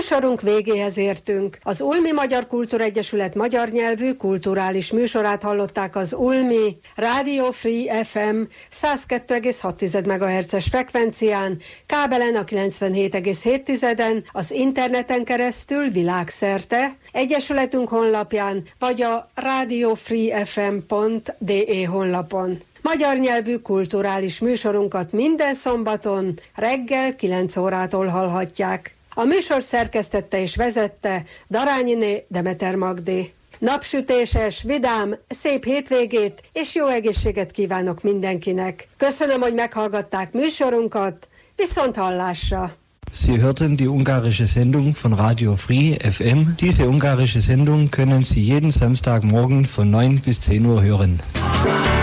Műsorunk végéhez értünk. Az Ulmi Magyar Kultúregyesület magyar nyelvű kulturális műsorát hallották az Ulmi Radio Free FM 102,6 MHz-es frekvencián, kábelen a 97,7-en, az interneten keresztül világszerte, egyesületünk honlapján vagy a radiofreefm.de honlapon. Magyar nyelvű kulturális műsorunkat minden szombaton reggel 9 órától hallhatják. A műsor szerkesztette és vezette Darányiné Demeter Magdé. Napsütéses, vidám, szép hétvégét és jó egészséget kívánok mindenkinek. Köszönöm, hogy meghallgatták műsorunkat, viszont hallásra! Sie hörten die ungarische Sendung von Radio Free FM. Diese ungarische Sendung können Sie jeden Samstagmorgen von 9 bis 10 Uhr hören.